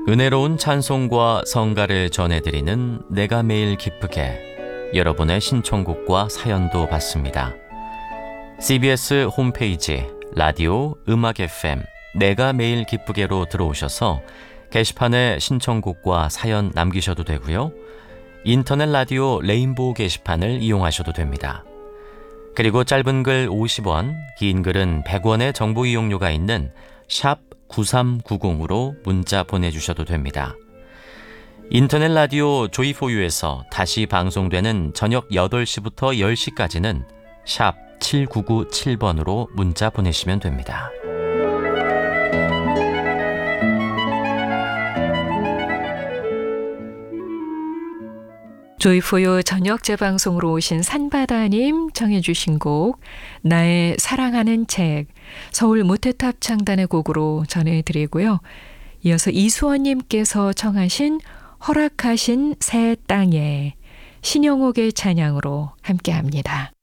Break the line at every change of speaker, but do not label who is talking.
은혜로운 찬송과 성가를 전해드리는 내가 매일 기쁘게, 여러분의 신청곡과 사연도 받습니다. CBS 홈페이지 라디오 음악 FM 내가 매일 기쁘게로 들어오셔서 게시판에 신청곡과 사연 남기셔도 되고요. 인터넷 라디오 레인보우 게시판을 이용하셔도 됩니다. 그리고 짧은 글 50원, 긴 글은 100원의 정보 이용료가 있는 샵 9390으로 문자 보내주셔도 됩니다. 인터넷 라디오 조이포유에서 다시 방송되는 저녁 8시부터 10시까지는 샵 7997번으로 문자 보내시면 됩니다.
조이포유 저녁 재방송으로 오신 산바다님 정해주신 곡 나의 사랑하는 책, 서울 모태탑 창단의 곡으로 전해드리고요. 이어서 이수원님께서 청하신 허락하신 새 땅에 신영옥의 찬양으로 함께합니다.